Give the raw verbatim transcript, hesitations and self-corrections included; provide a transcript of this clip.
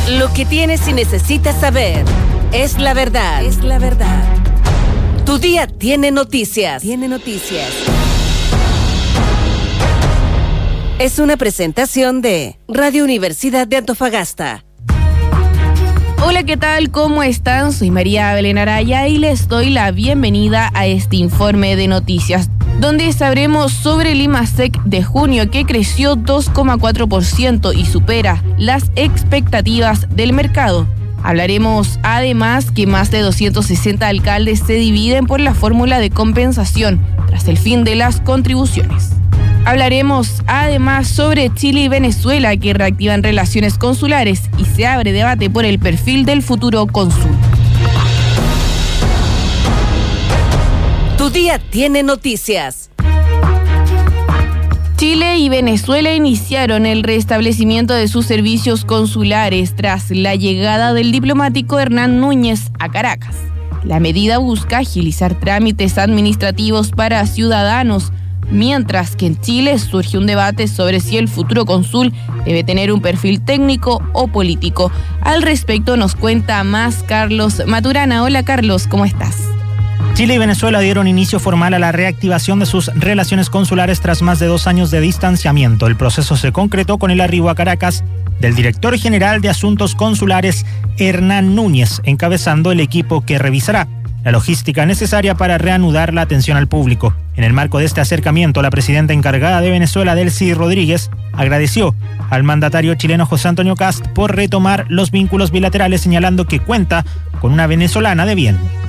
Lo que tienes y necesitas saber es la verdad. Es la verdad. Tu día tiene noticias. Tiene noticias. Es una presentación de Radio Universidad de Antofagasta. Hola, ¿qué tal? ¿Cómo están? Soy María Belén Araya y les doy la bienvenida a este informe de noticias, donde sabremos sobre el IMASEC de junio, que creció dos coma cuatro por ciento y supera las expectativas del mercado. Hablaremos además que más de doscientos sesenta alcaldes se dividen por la fórmula de compensación tras el fin de las contribuciones. Hablaremos además sobre Chile y Venezuela, que reactivan relaciones consulares y se abre debate por el perfil del futuro cónsul. Tu día tiene noticias. Chile y Venezuela iniciaron el restablecimiento de sus servicios consulares tras la llegada del diplomático Hernán Núñez a Caracas. La medida busca agilizar trámites administrativos para ciudadanos, mientras que en Chile surge un debate sobre si el futuro cónsul debe tener un perfil técnico o político. Al respecto nos cuenta más Carlos Maturana. Hola Carlos, ¿cómo estás? Chile y Venezuela dieron inicio formal a la reactivación de sus relaciones consulares tras más de dos años de distanciamiento. El proceso se concretó con el arribo a Caracas del director general de Asuntos Consulares, Hernán Núñez, encabezando el equipo que revisará la logística necesaria para reanudar la atención al público. En el marco de este acercamiento, la presidenta encargada de Venezuela, Delcy Rodríguez, agradeció al mandatario chileno José Antonio Kast por retomar los vínculos bilaterales, señalando que cuenta con una venezolana de bien.